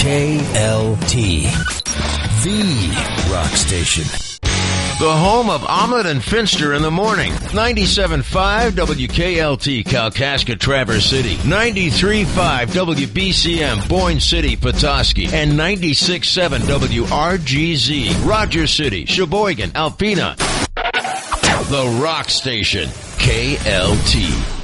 KLT, the rock station. The home of Omelet and Finster in the morning. 97.5 WKLT, Kalkaska, Traverse City. 93.5 WBCM, Boyne City, Petoskey. And 96.7 WRGZ, Rogers City, Sheboygan, Alpena. The rock station, KLT.